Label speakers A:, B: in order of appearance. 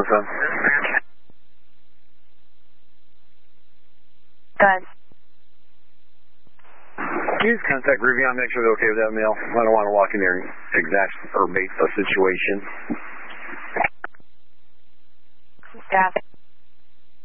A: What's up?
B: Good.
A: Can you just contact Rivian, make sure they're okay with that mail? I don't want to walk in there and exacerbate the situation.
B: Yeah.